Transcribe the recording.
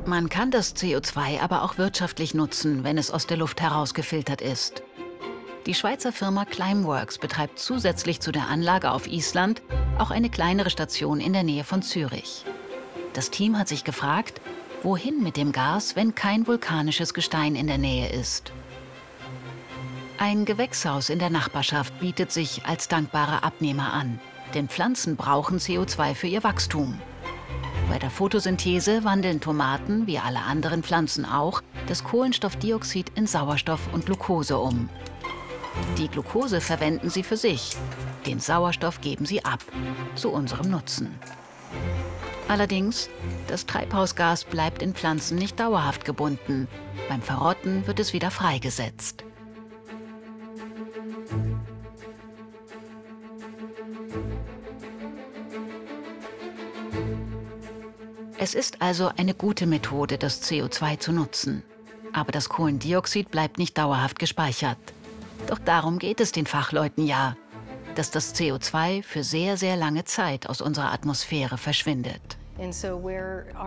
Man kann das CO2 aber auch wirtschaftlich nutzen, wenn es aus der Luft herausgefiltert ist. Die Schweizer Firma Climeworks betreibt zusätzlich zu der Anlage auf Island auch eine kleinere Station in der Nähe von Zürich. Das Team hat sich gefragt, wohin mit dem Gas, wenn kein vulkanisches Gestein in der Nähe ist. Ein Gewächshaus in der Nachbarschaft bietet sich als dankbarer Abnehmer an, denn Pflanzen brauchen CO2 für ihr Wachstum. Bei der Photosynthese wandeln Tomaten, wie alle anderen Pflanzen auch, das Kohlenstoffdioxid in Sauerstoff und Glucose um. Die Glucose verwenden sie für sich, den Sauerstoff geben sie ab, zu unserem Nutzen. Allerdings, das Treibhausgas bleibt in Pflanzen nicht dauerhaft gebunden. Beim Verrotten wird es wieder freigesetzt. Es ist also eine gute Methode, das CO2 zu nutzen. Aber das Kohlendioxid bleibt nicht dauerhaft gespeichert. Doch darum geht es den Fachleuten ja, dass das CO2 für sehr, sehr lange Zeit aus unserer Atmosphäre verschwindet.